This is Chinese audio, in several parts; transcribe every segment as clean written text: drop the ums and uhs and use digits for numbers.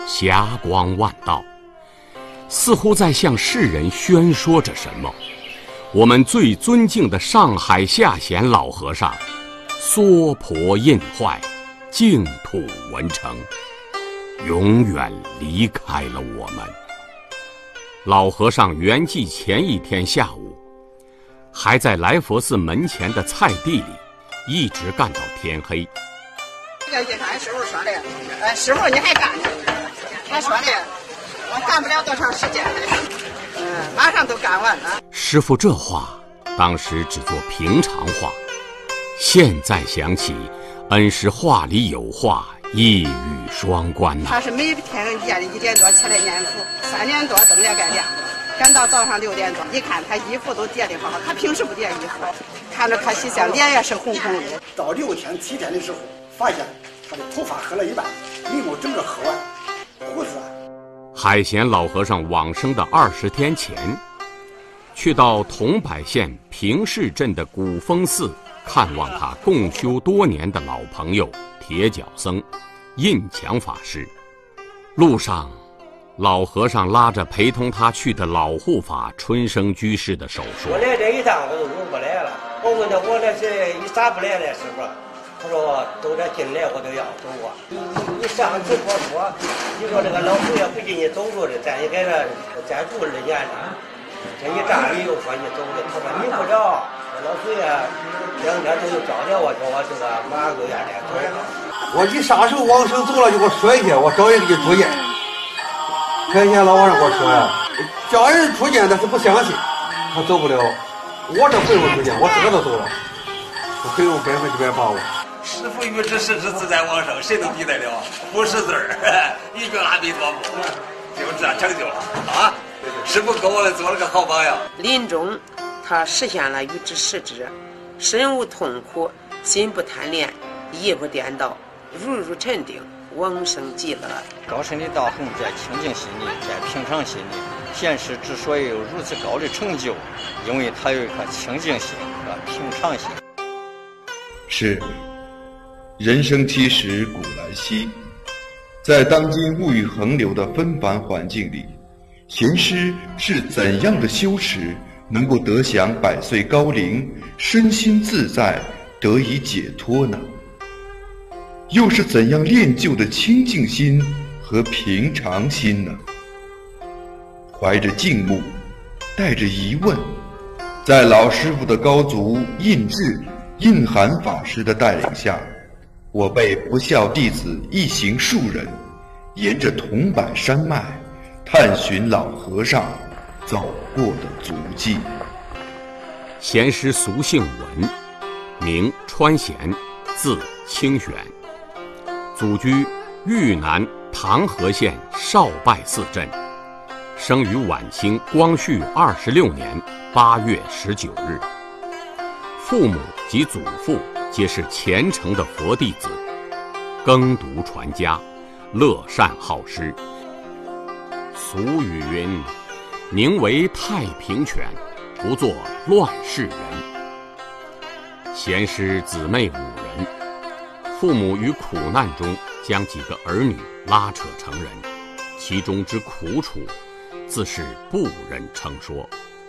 霞光万道，似乎在向世人宣说着什么。我们最尊敬的上海下贤老和尚娑婆印坏，净土文成，永远离开了我们。老和尚圆寂前一天下午，还在来佛寺门前的菜地里一直干到天黑。 这个俺师傅说的，师傅你还干呢？他说的，我干不了多长时间了，马上都干完了。 师傅这话当时只做平常话，现在想起，恩师话里有话，一语双关呐。 他是每天夜里1点多起来念佛，3点多灯也该亮了，赶到早上6点多，一看他衣服都叠得好，他平时不叠衣服，看着他洗相，脸也是红红的。 到6天7天的时候，发现他的头发黑了一半，眉毛整个黑完，胡子。 海贤老和尚往生的20天前，去到桐柏县平市镇的古峰寺看望他共修多年的老朋友铁脚僧印强法师。路上，老和尚拉着陪同他去的老护法春生居士的手说：“ 我来这一趟我都入不来了。我问他我这是一咋不来了，师傅？他说都这进来我都要走啊。你上次我说，你说这个老祖爷不给你走路的，咱也给他再住2年了。这一站你又说你走的，他说你不着，老祖爷2天都又找着我，说我这个马上就要来走。 我一撒手往生走了就给我摔下，我找人给你出见。海贤老和尚给我说呀，叫人出见他是不相信，他走不了。我这不用出见，我自个都走了，我很有100%把握。 师父与之实之自在往生，谁能比得了？不识字儿，一句阿弥陀佛，就这成就了啊！师父给我们做了个好榜样。 临终，他实现了与之实之，身无痛苦，心不贪恋，意不颠倒，如沉定，往生极乐。 高深的道行在清净心里，在平常心里。贤师之所以有如此高的成就，因为他有一颗清净心和平常心。 是，人生其实古来稀，在当今物欲横流的纷繁环境里，贤师是怎样的修持，能够得享100岁高龄，身心自在，得以解脱呢？又是怎样练就的清净心和平常心呢？怀着敬慕，带着疑问，在老师傅的高足印智、印涵法师的带领下，我辈不孝弟子一行数人，沿着桐柏山脉，探寻老和尚走过的足迹。 贤师俗姓文，名川贤，字清玄，祖居豫南唐河县少拜寺镇，生于晚清光绪26年8月19日。父母及祖父皆是虔诚的佛弟子，耕读传家，乐善好施。俗语云：“宁为太平犬，不做乱世人。”贤师姊妹5人，父母于苦难中将几个儿女拉扯成人，其中之苦楚，自是不忍称说。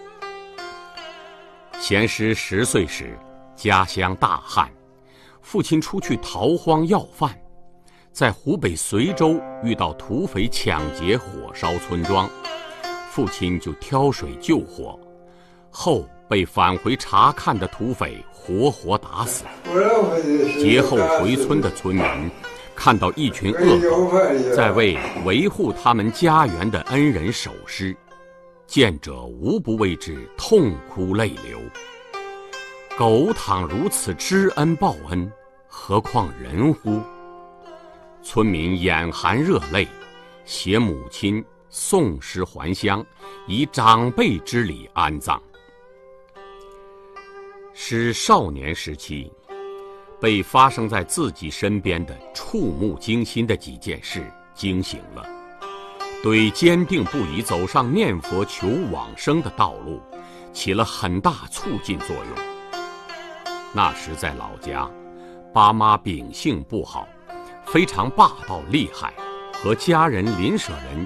贤师10岁时，家乡大旱，父亲出去逃荒要饭，在湖北随州遇到土匪抢劫火烧村庄，父亲就挑水救火，后被返回查看的土匪活活打死。劫后回村的村民看到一群恶狗在为维护他们家园的恩人守尸，见者无不为之痛哭泪流。狗倘如此知恩报恩，何况人乎？村民眼含热泪，携母亲送尸还乡，以长辈之礼安葬。使少年时期被发生在自己身边的触目惊心的几件事惊醒了，对坚定不移走上念佛求往生的道路起了很大促进作用。那时在老家，爸妈秉性不好，非常霸道厉害， 和家人、邻舍人